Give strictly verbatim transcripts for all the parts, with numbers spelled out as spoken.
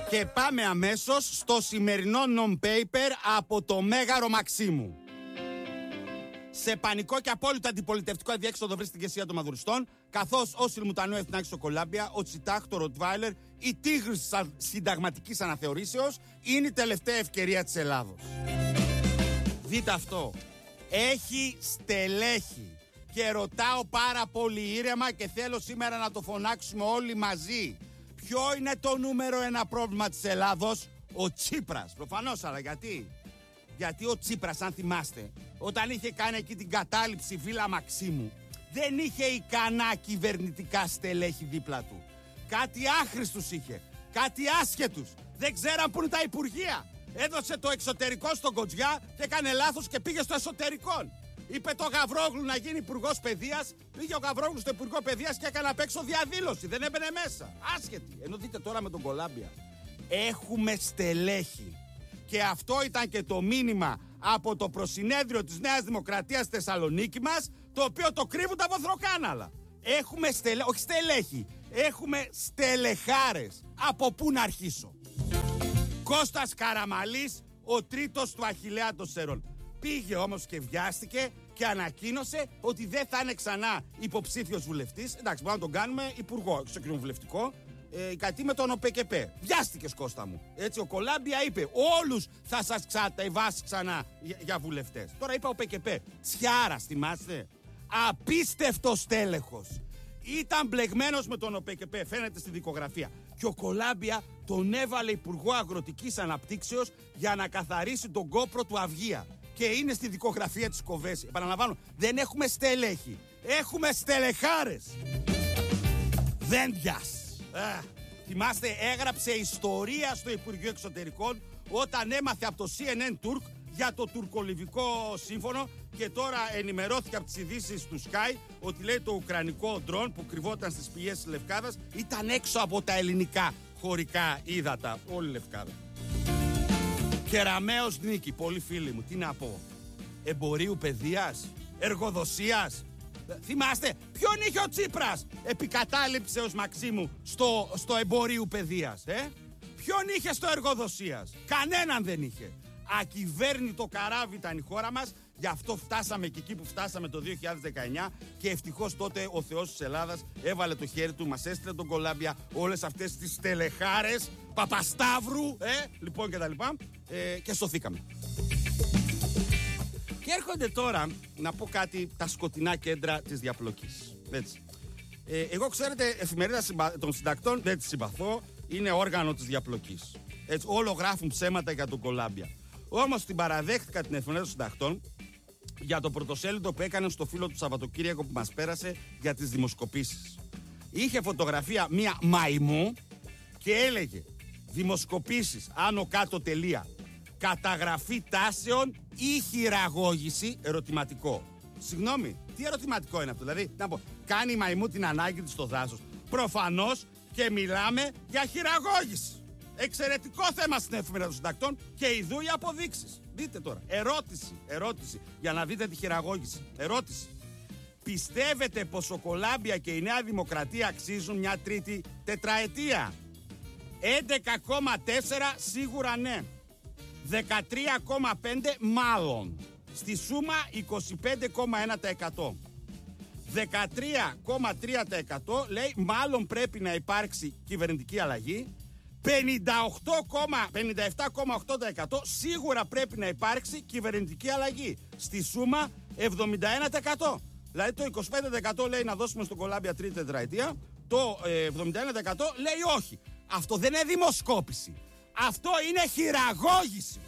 Και πάμε αμέσως στο σημερινό non-paper από το Μέγαρο Μαξίμου. Σε πανικό και απόλυτα αντιπολιτευτικό αδιέξοδο βρίσκεται η ηγεσία των Μαδουριστών, καθώς ο Σιλμουτανού Εθνάκης στο Κολάμπια, ο Τσιτάχ, το Ροτβάιλερ, η τίγρης της συνταγματικής αναθεωρήσεως είναι η τελευταία ευκαιρία της Ελλάδος. Δείτε αυτό. Έχει στελέχη. Και ρωτάω πάρα πολύ ήρεμα και θέλω σήμερα να το φωνάξουμε όλοι μαζί. Ποιο είναι το νούμερο ένα πρόβλημα της Ελλάδος? Ο Τσίπρας. Προφανώς, αλλά γιατί? Γιατί ο Τσίπρας, αν θυμάστε, όταν είχε κάνει εκεί την κατάληψη Βίλα Μαξίμου, δεν είχε ικανά κυβερνητικά στελέχη δίπλα του. Κάτι άχρηστους είχε, κάτι άσχετους. Δεν ξέραν που είναι τα υπουργεία. Έδωσε το εξωτερικό στον Κοτζιά και έκανε λάθος και πήγε στο εσωτερικό. Είπε το Γαβρόγλου να γίνει υπουργός παιδείας. Πήγε ο Γαβρόγλου στο υπουργό παιδείας και έκανε απ' έξω διαδήλωση. Δεν έμπαινε μέσα. Άσχετη. Ενώ δείτε τώρα με τον Κολάμπια. Έχουμε στελέχη. Και αυτό ήταν και το μήνυμα από το προσυνέδριο της Νέας Δημοκρατίας στη Θεσσαλονίκη μας, το οποίο το κρύβουν τα βοθροκάναλα. Έχουμε στελέχη, όχι στελέχη, έχουμε στελεχάρες. Από πού να αρχίσω? Κώστας Καραμαλής, ο τρίτος του Αχιλλέα των Σέρων. Πήγε όμως και βιάστηκε και ανακοίνωσε ότι δεν θα είναι ξανά υποψήφιος βουλευτής. Εντάξει, μπορούμε να τον κάνουμε υπουργό, εξοκοινοβουλευτικό. Ε, κάτι με τον ΟΠΕΚΕΠΕ. Βιάστηκες, Κώστα μου. Έτσι, ο Κολάμπια είπε: όλους θα σας κατεβάσει ξανά για, για βουλευτές. Τώρα είπε ο ΟΠΕΚΕΠΕ. Τσιάρα, θυμάστε. Απίστευτος τέλεχος. Ήταν μπλεγμένος με τον ΟΠΕΚΕΠΕ, φαίνεται στη δικογραφία. Και ο Κολάμπια τον έβαλε υπουργό αγροτικής αναπτύξεως για να καθαρίσει τον κόπρο του Αυγία. Και είναι στη δικογραφία της Κοβέση. Επαναλαμβάνω, δεν έχουμε στελέχη. Έχουμε στελεχάρες. Δέντιας. Ε, θυμάστε, έγραψε ιστορία στο Υπουργείο Εξωτερικών όταν έμαθε από το σι εν εν Turk για το τουρκολιβικό σύμφωνο και τώρα ενημερώθηκε από τις ειδήσεις του Sky ότι λέει το ουκρανικό ντρόν που κρυβόταν στις πηγές της Λευκάδας ήταν έξω από τα ελληνικά χωρικά ύδατα. Όλη η Λευκάδα. Κεραμέως Νίκη, πολλοί φίλοι μου, τι να πω? Εμπορίου παιδείας, εργοδοσίας. Θυμάστε, ποιον είχε ο Τσίπρας επικατάληψε ως Μαξίμου στο, στο εμπορίου παιδείας, ε? Ποιον είχε στο εργοδοσίας? Κανέναν δεν είχε. Ακυβέρνητο καράβι ήταν η χώρα μας. Γι' αυτό φτάσαμε και εκεί που φτάσαμε το δύο χιλιάδες δεκαεννιά. Και ευτυχώς τότε ο Θεός της Ελλάδας έβαλε το χέρι του, μας έστειλε τον Κολάμπια, όλες αυτές τις τελεχάρες Παπασταύρου, ε, λοιπόν και τα λοιπά, ε, και σωθήκαμε. Και έρχονται τώρα να πω κάτι, τα σκοτεινά κέντρα της διαπλοκής. Έτσι. Ε, εγώ, ξέρετε, εφημερίδα των συντακτών δεν τη συμπαθώ, είναι όργανο της διαπλοκής. Έτσι, όλο γράφουν ψέματα για τον Κολάμπια. Όμως την παραδέχτηκα την εφημερίδα των συντακτών για το πρωτοσέλιδο που έκανε στο φίλο του Σαββατοκύριακο που μας πέρασε για τις δημοσκοπήσεις. Είχε φωτογραφία μία μαϊμού και έλεγε δημοσκοπήσεις, άνω κάτω τελεία, καταγραφή τάσεων ή χειραγώγηση, ερωτηματικό. Συγγνώμη, τι ερωτηματικό είναι αυτό? Δηλαδή, να πω, κάνει η μαϊμού την ανάγκη της στο δάσος? Προφανώς και μιλάμε για χειραγώγηση. Εξαιρετικό θέμα στην εφημερίδα των συντακτών και ειδού οι αποδείξεις. Δείτε τώρα. Ερώτηση, ερώτηση, για να δείτε τη χειραγώγηση. Ερώτηση. Πιστεύετε πως ο Κολάμπια και η Νέα Δημοκρατία αξίζουν μια τρίτη τετραετία? έντεκα κόμμα τέσσερα σίγουρα ναι. δεκατρία κόμμα πέντε μάλλον. Στη σούμα είκοσι πέντε κόμμα ένα τοις εκατό. δεκατρία κόμμα τρία τοις εκατό λέει μάλλον πρέπει να υπάρξει κυβερνητική αλλαγή. πενήντα επτά κόμμα οκτώ τοις εκατό σίγουρα πρέπει να υπάρξει κυβερνητική αλλαγή. Στη σούμα εβδομήντα ένα τοις εκατό. Δηλαδή το είκοσι πέντε τοις εκατό λέει να δώσουμε στον Κολάμπια τρίτη τετραετία, το εβδομήντα ένα τοις εκατό λέει όχι. Αυτό δεν είναι δημοσκόπηση. Αυτό είναι χειραγώγηση.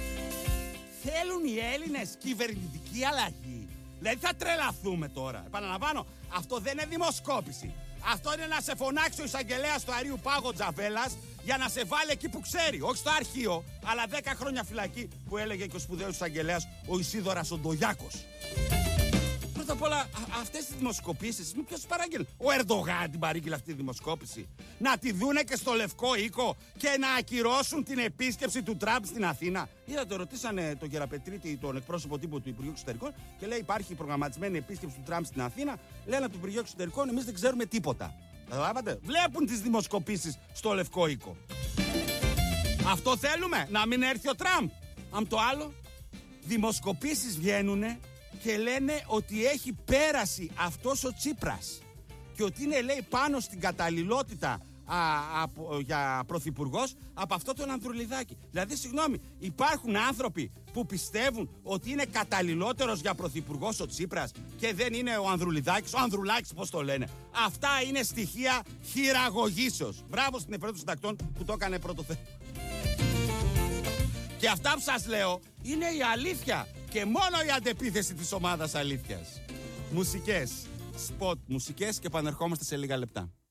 Θέλουν οι Έλληνες κυβερνητική αλλαγή? Δηλαδή θα τρελαθούμε τώρα. Επαναλαμβάνω, αυτό δεν είναι δημοσκόπηση. Αυτό είναι να σε φωνάξει ο εισαγγελέας του Αρείου Πάγο Τζαβέλας για να σε βάλει εκεί που ξέρει. Όχι στο αρχείο, αλλά δέκα χρόνια φυλακή που έλεγε και ο σπουδαίος εισαγγελέας ο Ισίδωρας ο Ντογιάκος. Πρώτα απ' όλα, αυτές τις δημοσκοπήσεις, με ποιος παράγγελνε? Ο Ερντογάν την παρήγγειλε αυτή τη δημοσκόπηση. Να τη δούνε και στο Λευκό Οίκο και να ακυρώσουν την επίσκεψη του Τραμπ στην Αθήνα. Είδατε, ρωτήσανε τον Γεραπετρίτη, τον εκπρόσωπο τύπου του Υπουργείου Εξωτερικών, και λέει: υπάρχει προγραμματισμένη επίσκεψη του Τραμπ στην Αθήνα. Λένε από το Υπουργείο Εξωτερικών: εμείς δεν ξέρουμε τίποτα. Καταλάβατε? Βλέπουν τις δημοσκοπήσεις στο Λευκό Οίκο. Αυτό θέλουμε, να μην έρθει ο Τραμπ. Αν το άλλο, δημοσκοπήσεις βγαίνουνε και λένε ότι έχει πέρασει αυτός ο Τσίπρας και ότι είναι, λέει, πάνω στην καταλληλότητα α, α, για πρωθυπουργός από αυτό τον Ανδρουλιδάκη. Δηλαδή, συγγνώμη, υπάρχουν άνθρωποι που πιστεύουν ότι είναι καταλληλότερος για πρωθυπουργός ο Τσίπρας και δεν είναι ο Ανδρουλιδάκης, ο Ανδρουλάκης πώς το λένε. Αυτά είναι στοιχεία χειραγωγήσεως. Μπράβο στην Εφημερίδα των Συντακτών που το έκανε πρώτο θέμα. Και αυτά που σας λέω είναι η αλήθεια και μόνο η αντεπίθεση της ομάδας αλήθειας. Μουσικές, σποτ, μουσικές και επανερχόμαστε σε λίγα λεπτά.